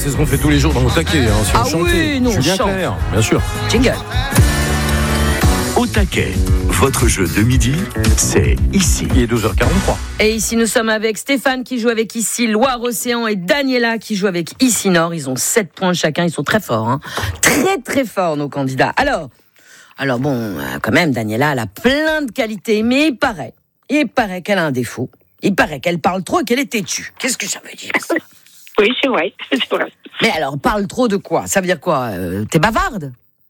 c'est ce qu'on fait tous les jours dans Au taquet, sur le chantier. Oui, nous on Julien chante. Clerc, bien sûr. Jingle. Au taquet, votre jeu de midi, c'est ici. Il est 12h43. Et ici, nous sommes avec Stéphane qui joue avec ici Loire-Océan et Daniela qui joue avec ici Nord. Ils ont 7 points chacun, ils sont très forts. Hein. Très très forts nos candidats. Alors bon, quand même, Daniela, elle a plein de qualités, mais il paraît qu'elle a un défaut. Il paraît qu'elle parle trop et qu'elle est têtue. Qu'est-ce que ça veut dire ça ? Oui, c'est vrai. Mais alors, parle trop de quoi ? Ça veut dire quoi ? T'es bavarde ?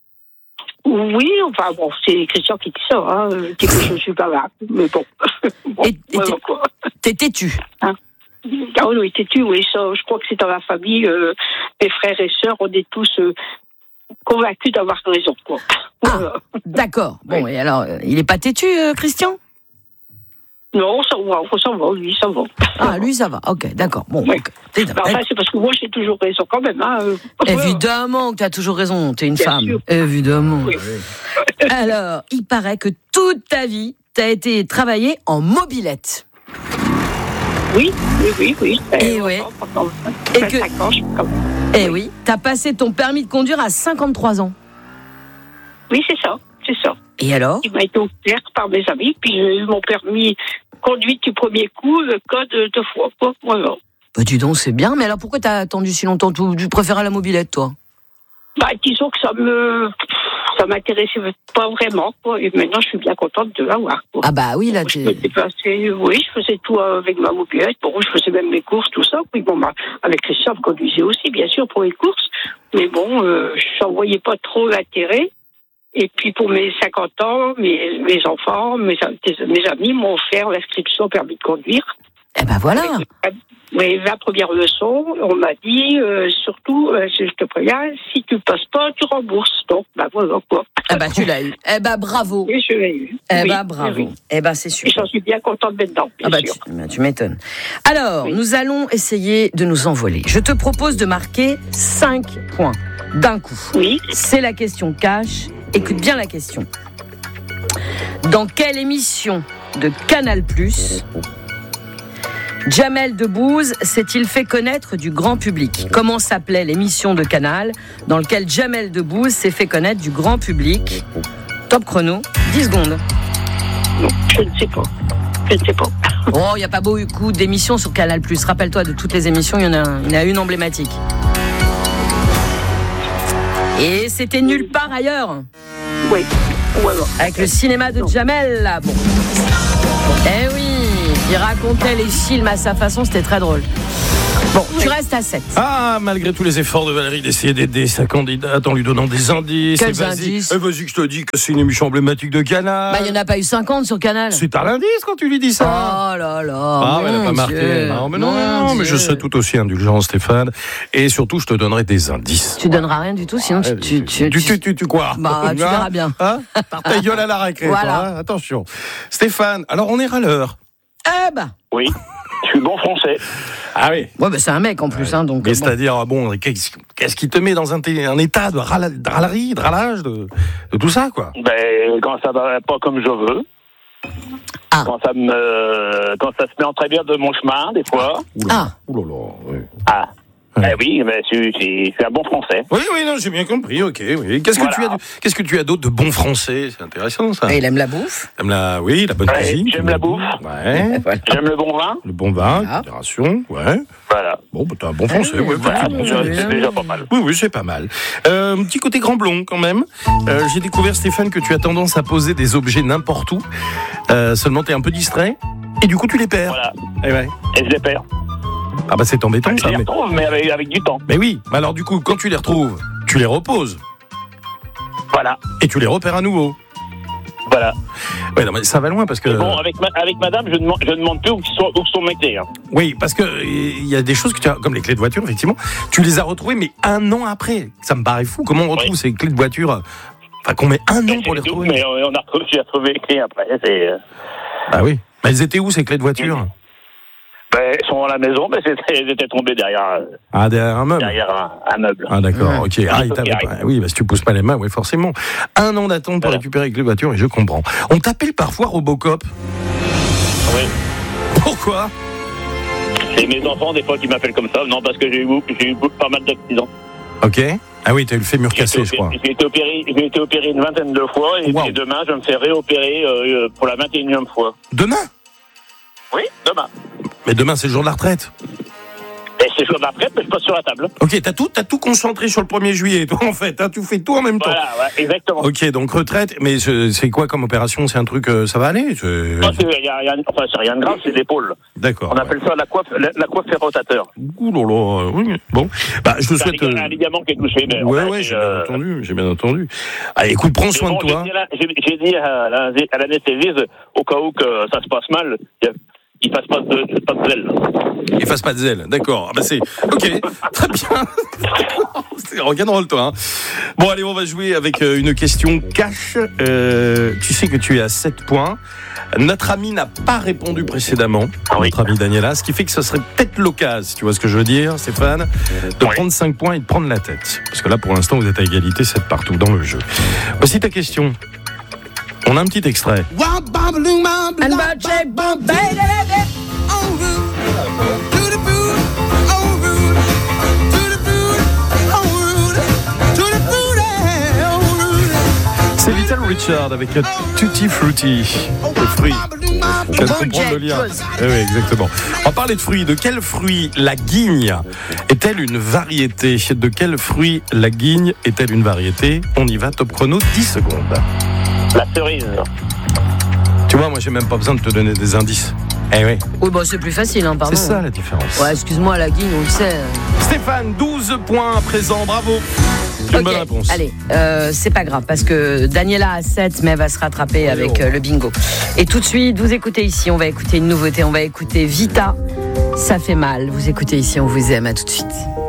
Oui, enfin bon, c'est Christian qui dit ça, hein, que je suis pas là, mais bon. Et quoi. T'es têtue. Ah oui, têtu, oui, ça, je crois que c'est dans la famille, mes frères et sœurs, on est tous convaincus d'avoir raison, quoi. Ah, d'accord. Bon, et alors, il est pas têtu, Christian ? Non, ça va, lui, ça va. Ah, lui, ça va. Ok, d'accord. Bon, Oui. ok. Enfin, c'est parce que moi, j'ai toujours raison quand même. Hein. Évidemment que tu as toujours raison, tu es une Bien femme. sûr. Évidemment. Oui. Alors, il paraît que toute ta vie, tu as été travaillée en mobilette. Oui. Et ouais. Et Et que- 25 ans, je suis comme... Eh oui, tu as passé ton permis de conduire à 53 ans. Oui, c'est ça. Et alors ? Il m'a été offert par mes amis, puis j'ai eu mon permis conduite du premier coup, le code 2 fois, quoi. Voilà. Bah dis donc, c'est bien, mais alors pourquoi t'as attendu si longtemps ? Tu préférais la mobilette, toi ? Bah, disons que ça m'intéressait pas vraiment, quoi. Et maintenant, je suis bien contente de l'avoir, quoi. Ah bah oui, là, Je me déplaçais, oui, je faisais tout avec ma mobilette. Bon, je faisais même mes courses, tout ça. Puis bon, avec Christian, je conduisais aussi, bien sûr, pour les courses. Mais bon, je n'en voyais pas trop l'intérêt. Et puis pour mes 50 ans, mes enfants, mes amis m'ont offert l'inscription au permis de conduire. Eh ben voilà. Oui, la première leçon, on m'a dit, surtout, je te préviens, si tu passes pas, tu rembourses. Donc, bah voilà quoi. Eh ben tu l'as eu. Eh ben bravo. Et je l'ai eu. Eh Oui, ben bravo. oui. Eh ben c'est Et super. j'en suis bien contente maintenant, bien Ah bah sûr. tu m'étonnes. Alors, nous allons essayer de nous envoler. Je te propose de marquer 5 points d'un coup. Oui. C'est la question cash. Écoute bien la question. Dans quelle émission de Canal+, Jamel Debbouze s'est-il fait connaître du grand public ? Comment s'appelait l'émission de Canal dans laquelle Jamel Debbouze s'est fait connaître du grand public ? Top chrono, 10 secondes. Non, je ne sais pas. Oh, il n'y a pas beaucoup d'émissions sur Canal+. Rappelle-toi, de toutes les émissions, il y en a une emblématique. Et c'était nulle part ailleurs. Oui. Voilà. Avec le cinéma de Jamel, là. Bon. Eh oui, il racontait les films à sa façon, c'était très drôle. Bon, tu restes à 7. Ah, malgré tous les efforts de Valérie d'essayer d'aider sa candidate en lui donnant des indices. Quels vas-y, indices ? Vas-y que je te dis que c'est une émission emblématique de Canal. Bah, il n'y en a pas eu 50 sur Canal. C'est un indice quand tu lui dis ça. Oh là là. Ah, elle n'a pas mon marqué. Dieu. Non, mais Mon non, mais je Dieu. serai tout aussi indulgent, Stéphane. Et surtout, je te donnerai des indices. Tu donneras rien du tout, sinon Tu quoi? Bah, tu verras bien. Hein, par ta gueule à la récré, Voilà. toi, hein. Attention. Stéphane, alors on est râleur. Eh bah. Oui, je suis bon français. Ah oui. Ouais, bah, c'est un mec en plus, hein, donc. Mais bon. c'est-à-dire, bon, qu'est-ce qui te met dans un état de râlerie, de râlage, de tout ça, quoi? Ben, quand ça va pas comme je veux. Ah. Quand ça se met en travers de mon chemin, des fois. Ah. Ouh là là, oui. Ah. Ouais. Ben oui, mais je suis un bon français. Oui, non, j'ai bien compris, ok. Oui. Qu'est-ce que tu as d'autre de bon français? C'est intéressant, ça. Et il aime la bouffe. T'aimes la bonne Ouais, cuisine. j'aime la bouffe. Ouais. Voilà. J'aime le bon vin. Le bon vin, Voilà. modération, ouais. Voilà. Bon, bah, t'as un bon français, ouais. Voilà, effectivement. c'est déjà pas mal. Oui, c'est pas mal. Petit côté grand blond, quand même. J'ai découvert, Stéphane, que tu as tendance à poser des objets n'importe où. Seulement, t'es un peu distrait. Et du coup, tu les perds. Voilà. Eh ouais. Et je les perds. Ah bah, c'est embêtant, Je ça. les Mais... retrouve, mais avec du temps. mais oui, mais alors du coup, quand tu les retrouves, tu les reposes. Voilà. Et tu les repères à nouveau. Voilà. Ouais, non, mais ça va loin parce que... Mais bon, avec madame, je ne demande plus où sont mes clés. Hein. Oui, parce que il y a des choses que tu as, comme les clés de voiture, effectivement, tu les as retrouvées, mais 1 an après. Ça me paraît fou. Comment on retrouve ces clés de voiture? Enfin, qu'on met 1 an pour les retrouver. Mais j'ai retrouvé les clés après. Ah oui. Mais elles étaient où, ces clés de voiture? Elles sont à la maison, mais elles étaient tombées derrière Derrière un meuble. un meuble. Ah d'accord, ok. Il T'avais pas... Oui, si tu pousses pas les mains, oui, forcément. 1 an d'attente pour récupérer les clés de voiture, et je comprends. On t'appelle parfois Robocop. Oui. Pourquoi? C'est mes enfants, des fois, qui m'appellent comme ça. Non, parce que j'ai eu pas mal d'accidents. Ok. Ah oui, t'as eu le fémur cassé, je crois. J'ai été opéré une vingtaine de fois et puis demain, je me fais réopérer pour la 21e fois. Demain ? Oui, demain. Mais demain, c'est le jour de la retraite. Et c'est le jour de la retraite, mais je passe sur la table. Ok, t'as tout concentré sur le 1er juillet, toi, en fait. Hein, tu fais tout en même temps. Voilà, ouais, exactement. Ok, donc retraite, mais c'est quoi comme opération ? C'est un truc, ça va aller ? C'est rien de grave, c'est l'épaule. D'accord. On appelle ça la coiffe rotateur. Ouh là là, oui. Bon, bah, je te souhaite... C'est un ligament qui est touché. Mais ouais, j'ai bien entendu. Allez, écoute, prends soin de toi. J'ai dit à l'anesthésiste, au cas où que ça se passe mal, il fasse pas de zèle. Il fasse pas de zèle, d'accord. Ah bah c'est ok, très bien. C'est rock'n'roll toi. Hein. Bon allez, on va jouer avec une question cash. Tu sais que tu es à 7 points. Notre ami n'a pas répondu précédemment, notre ami Daniela, ce qui fait que ce serait peut-être l'occasion, tu vois ce que je veux dire, Stéphane, de prendre 5 points et de prendre la tête. Parce que là, pour l'instant, vous êtes à égalité, 7 partout dans le jeu. Voici ta question. On a un petit extrait. C'est Little Richard avec Tutti Frutti, le fruit. Je viens de comprendre le lien. Oui, exactement. On va parler de fruits. De quel fruit la guigne est-elle une variété ? De quel fruit la guigne est-elle une variété ? On y va, top chrono, 10 secondes. La cerise. Tu vois, moi, j'ai même pas besoin de te donner des indices. Eh oui. Oui, bah c'est plus facile, hein, pardon. C'est ça la différence. Ouais, excuse-moi, la guigne, on le sait. Stéphane, 12 points à présent, bravo. C'est une bonne réponse. Allez, c'est pas grave, parce que Daniela a 7, mais elle va se rattraper avec le bingo. Et tout de suite, vous écoutez ici, on va écouter une nouveauté, on va écouter Vita, ça fait mal. Vous écoutez ici, on vous aime, à tout de suite.